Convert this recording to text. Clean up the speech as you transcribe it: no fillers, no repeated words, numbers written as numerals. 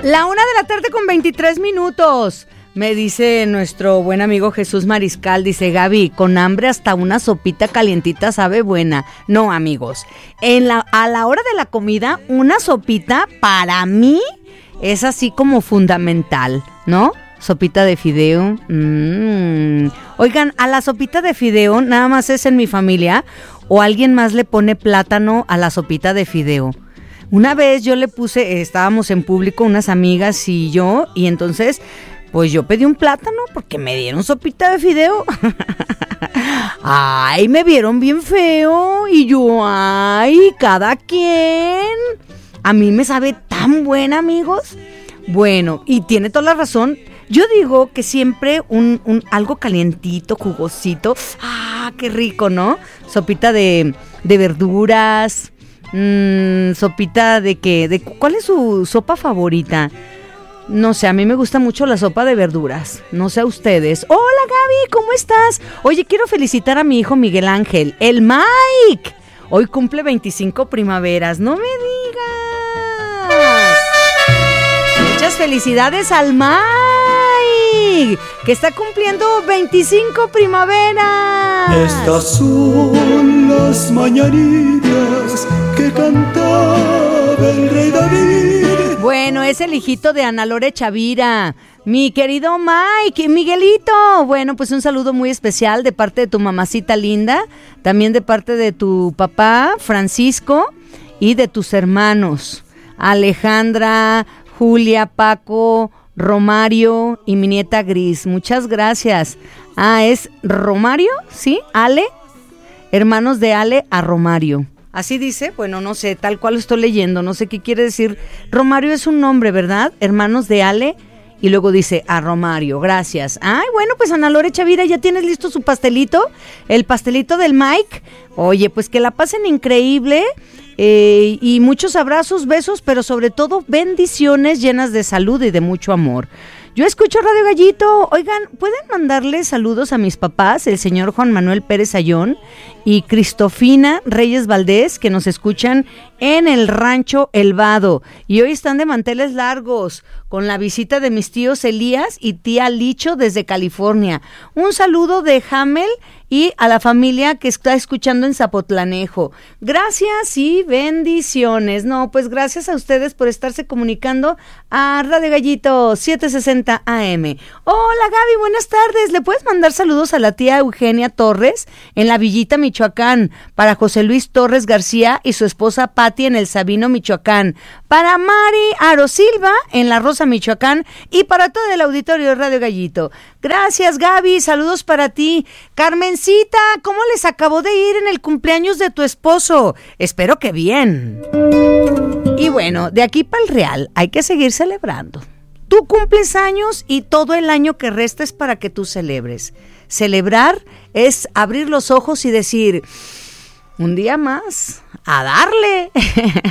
1:00 con 23 minutos. Me dice nuestro buen amigo Jesús Mariscal, dice: Gaby, con hambre hasta una sopita calientita sabe buena. No, amigos, a la hora de la comida, una sopita para mí es así como fundamental, ¿no? Sopita de fideo. Oigan, a la sopita de fideo nada más es en mi familia o alguien más le pone plátano a la sopita de fideo. Una vez yo le puse, estábamos en público unas amigas y yo, y entonces pues yo pedí un plátano porque me dieron sopita de fideo. Ay, me vieron bien feo y yo, ay, cada quien. A mí me sabe tan buena, amigos. Bueno, y tiene toda la razón. Yo digo que siempre algo calientito, jugosito. Ah, qué rico, ¿no? Sopita de verduras. Sopita de qué, ¿cuál es su sopa favorita? No sé, a mí me gusta mucho la sopa de verduras. No sé a ustedes. Hola, Gaby, ¿cómo estás? Oye, quiero felicitar a mi hijo Miguel Ángel, el Mike. Hoy cumple 25 primaveras. No me digas. Muchas felicidades al Mike, que está cumpliendo 25 primaveras. Estas son las mañanitas que cantaba el rey David. Bueno, es el hijito de Ana Lore Chavira, mi querido Mike, Miguelito. Bueno, pues un saludo muy especial de parte de tu mamacita linda, también de parte de tu papá, Francisco, y de tus hermanos, Alejandra, Julia, Paco, Romario y mi nieta Gris. Muchas gracias. Ah, ¿es Romario? ¿Sí? Ale, hermanos de Ale a Romario. Así dice, bueno, no sé, tal cual lo estoy leyendo, no sé qué quiere decir. Romario es un nombre, ¿verdad? Hermanos de Ale, y luego dice a Romario, gracias. Ay, bueno, pues Ana Lore Chavira, ¿ya tienes listo su pastelito? El pastelito del Mike. Oye, pues que la pasen increíble, y muchos abrazos, besos, pero sobre todo bendiciones llenas de salud y de mucho amor. Yo escucho Radio Gallito. Oigan, ¿pueden mandarle saludos a mis papás, el señor Juan Manuel Pérez Ayón y Cristofina Reyes Valdés, que nos escuchan en el rancho El Vado? Y hoy están de manteles largos con la visita de mis tíos Elías y tía Licho desde California. Un saludo de Hamel y a la familia que está escuchando en Zapotlanejo. Gracias y bendiciones. No, pues gracias a ustedes por estarse comunicando a Radio Gallito 760 AM. Hola, Gaby, buenas tardes. ¿Le puedes mandar saludos a la tía Eugenia Torres en la Villita, Michoacán? Para José Luis Torres García y su esposa Patti en el Sabino, Michoacán. Para Mari Aro Silva en La Rosa, Michoacán. Y para todo el auditorio de Radio Gallito. Gracias, Gaby. Saludos para ti. Carmencita, ¿cómo les acabó de ir en el cumpleaños de tu esposo? Espero que bien. Y bueno, de aquí para el Real hay que seguir celebrando. Tú cumples años y todo el año que resta es para que tú celebres. Celebrar es abrir los ojos y decir, un día más, a darle.